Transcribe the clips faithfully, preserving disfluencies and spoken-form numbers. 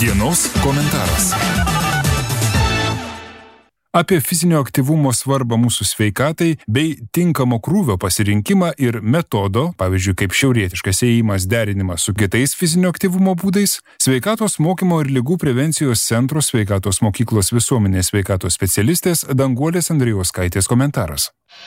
Dienos komentaras. Apie fizinio aktyvumo svarbą mūsų sveikatai bei tinkamo krūvio pasirinkimą ir metodo, pavyzdžiui, kaip šiaurietiškas ėjimas derinimas su kitais fizinio aktyvumo būdais, Sveikatos mokymo ir ligų prevencijos centro Sveikatos mokyklos visuomenės sveikatos specialistės Danguolės Andrijauskaitės komentaras.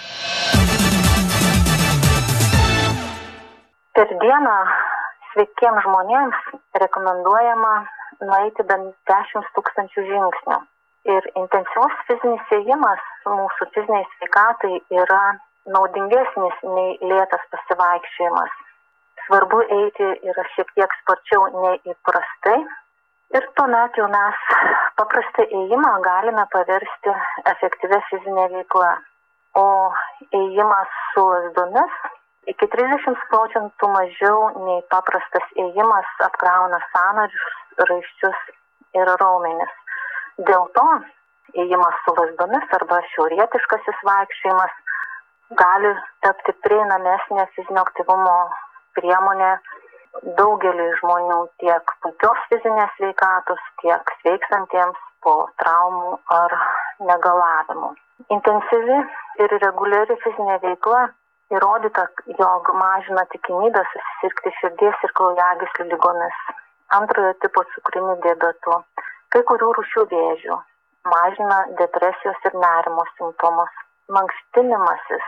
Per dieną sveikiems žmonėms rekomenduojama nueiti bent dešimt tūkstančių žingsnių. Ir intensyvus fizinis ėjimas mūsų fiziniai sveikatai yra naudingesnis nei lėtas pasivaikščiojimas. Svarbu eiti yra šiek tiek sparčiau nei įprastai ir tuomet jau mes paprastą ėjimą galime paversti efektyvia fizinė veikla. O ėjimas su lazdomis iki trisdešimt procentų mažiau nei paprastas ėjimas apkrauna sąnarius, raiščius ir raumenis. Dėl to ėjimas su lazdomis arba šiaurietiškasis vaikščiojimas gali tapti prieinamesnė fizinio aktyvumo priemonė daugeliui žmonių tiek puikios fizinės sveikatos, tiek sveikstantiems po traumų ar negalavimų. Intensyvi ir reguliari fizinė veikla įrodyta, jog mažina tikimybę susirgti širdies ir kraujagyslių ligomis, antrojo tipo cukriniu diabetu, kai kurių rūšių vėžių, mažina depresijos ir nerimo simptomus. Mankštinimasis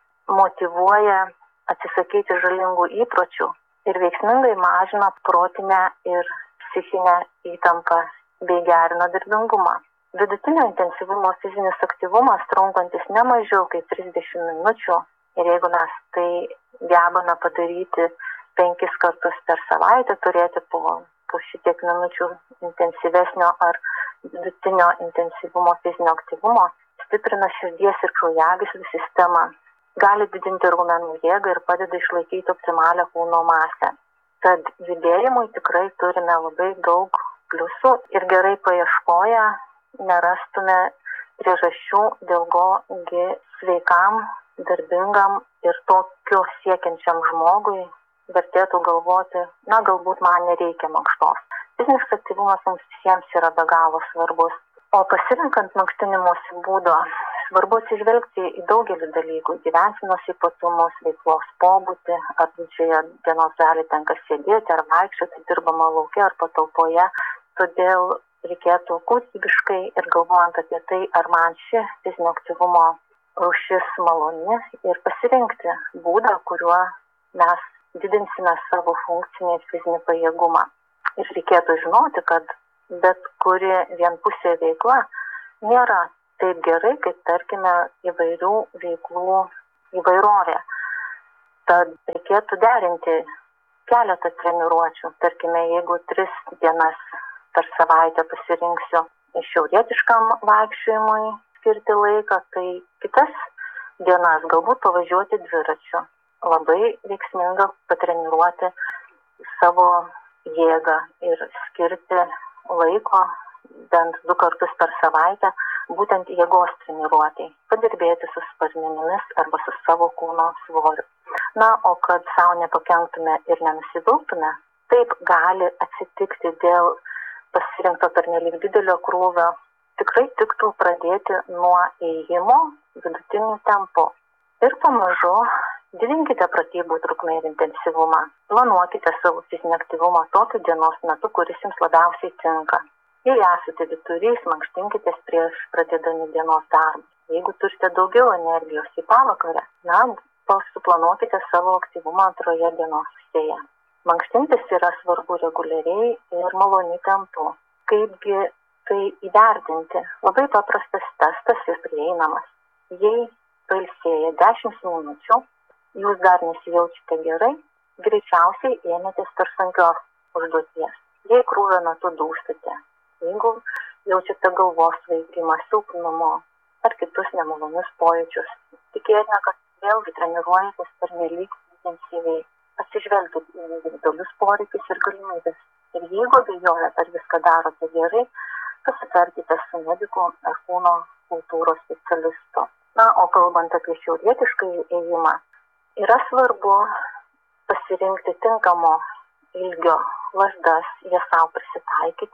motyvuoja atsisakyti žalingų įpročių ir veiksmingai mažina protinę ir psichinę įtampą bei gerina darbingumą. Vidutinio intensyvumo fizinis aktyvumas trunkantis ne mažiau kaip trisdešimt minučių ir jeigu mes tai gebame padaryti penkis kartus per savaitę, turėti po po šitiek minučių intensyvesnio ar vidutinio intensyvumo fizinio aktyvumo, stiprina širdies ir kraujagyslių sistemą, gali didinti raumenų jėgą ir padeda išlaikyti optimalią kūno masę. Tad judėjimui tikrai turime labai daug pliusų ir gerai paieškoję nerastume priežasčių, dėl ko gi sveikam, darbingam ir tokio siekiančiam žmogui vertėtų galvoti, na, galbūt man nereikia mankštos. Fizinis aktyvumas mums visiems yra be galo svarbus. O pasirinkant mankštinimosi būdo, svarbu atsižvelgti į daugelį dalykų, gyvensenos ypatumus, veiklos pobūdį, ar didžioje dienos dalį tenka sėdėti, ar vaikščioti, dirbama lauke ar patalpoje. Todėl reikėtų kūrybiškai ir galvojant apie tai, ar man ši fizinio aktyvumo rūšis maloni ir pasirinkti būdą, kuriuo mes didinsime savo funkcinį ir fizinį pajėgumą. Ir reikėtų žinoti, kad bet kuri vienpusė veikla nėra taip gerai, kaip tarkime įvairių veiklų įvairovė. Tad reikėtų derinti keletą treniruočių. Tarkime, jeigu tris dienas per savaitę pasirinksiu šiaurietiškam vaikščiojimui skirti laiką, tai kitas dienas galbūt pavažiuoti dviračiu. Labai veiksminga patreniruoti savo jėgą ir skirti laiko bent du kartus per savaitę būtent jėgos treniruotei, padirbėti su sparmenimis arba su savo kūno svoriu. Na, o kad savo nepakenktume ir nenusiviltume, taip gali atsitikti dėl pasirinkto pernelyg didelio krūvio. Tikrai tiktų pradėti nuo ėjimo vidutiniu tempu ir pamažu didinkite pratybų trukmę ir intensyvumą. Planuokite savo fizinį aktyvumą tokiu dienos metu, kuris jums labiausiai tinka. Jei esate vyturys, mankštinkitės prieš pradėdami dienos darbus. Jeigu turite daugiau energijos į pavakarę, na, suplanuokite savo aktyvumą antroje dienos pusėje. Mankštintis yra svarbu reguliariai ir maloniu tempu. Kaipgi tai įvertinti? Labai paprastas testas ir prieinamas. Jei pailsėję dešimt minučių, jūs dar nesijaučiate gerai, greičiausiai ėmėtės per sunkios užduoties. Jei krūvio metu dūstate, jeigu jaučiate galvos svaigimą, silpnumo ar kitus nemalonius pojūčius, tikėtina, kad vėlgi treniruojatės pernelyg intensyviai. Atsižvelkite į individualius poreikius ir galimybes. Ir jeigu abejojate, ar viską darote gerai, pasitarkite su mediku ar kūno kultūros specialistu. Na, o kalbant apie šiaurietišką ėjimą, yra svarbu pasirinkti tinkamo ilgio lazdas, jas savo prisitaikyti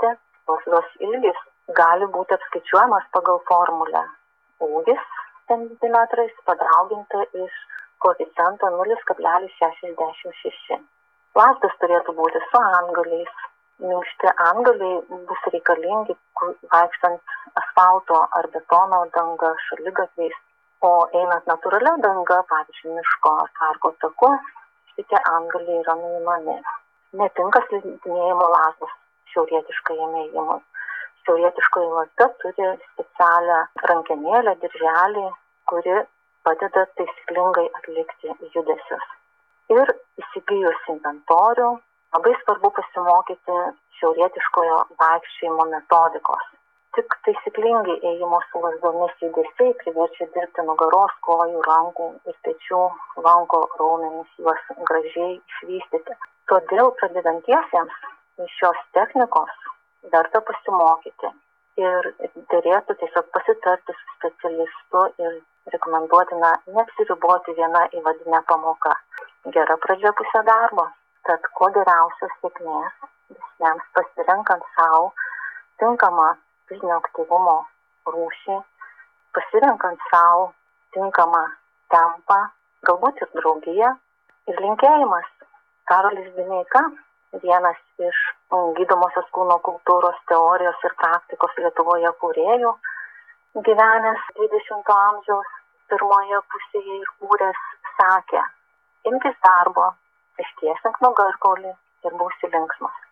lazdos ilgis gali būti apskaičiuojamas pagal formulę ūgis centimetrais padauginta iš koeficiento nulis kablelis šešiasdešimt šeši. Lazdos turėtų būti su antgaliais. Minkšti antgaliai bus reikalingi vaikštant asfalto ar betono danga šaligatviais, o einant natūralia danga, pavyzdžiui, miško ar parko taku, šitie antgaliai yra nuimami. Netinka slidinėjimo lazdos šiaurietiškajam ėjimui. Šiaurietiškoji lazda turi specialią rankenėlę, dirželį, kuri padeda taisyklingai atlikti judesius. Ir įsigijus inventorių, labai svarbu pasimokyti šiaurietiškojo vaikščiojimo metodikos. Tik taisyklingai ėjimo su lazdomis judesiai priverčia dirbti nugaros, kojų, rankų ir pečių, lanko raumenis, juos gražiai išvystyti. Todėl pradedantiesiems iš šios technikos verta pasimokyti ir dėrėtų tiesiog pasitarti su specialistu ir rekomenduotina neapsiriboti viena įvadinė pamoka. Gera pradžia pusė darbo, tad kuo geriausios sėkmės visiems pasirenkant savo tinkamą fizinio aktyvumo rūšį, pasirenkant savo tinkamą tempą, galbūt ir draugiją. Ir linkėjimas Karolis Dineika, vienas iš gydomosios kūno kultūros teorijos ir praktikos Lietuvoje kūrėjų, gyvenęs dvidešimto amžiaus pirmoje pusėje ir kūręs, sakė: imkis darbo, ištiesink nugarkaulį ir būsi linksmas.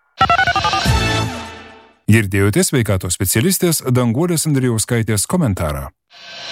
Girdėjote sveikatos specialistės Danguolės Andrijauskaitės komentarą.